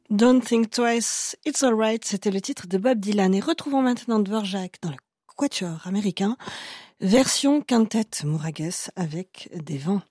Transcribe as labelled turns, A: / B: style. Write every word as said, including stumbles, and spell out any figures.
A: Don't Think Twice, It's Alright, c'était le titre de Bob Dylan. Et retrouvons maintenant Dvorak dans le quatuor américain, version quintette Mouragues avec des vents.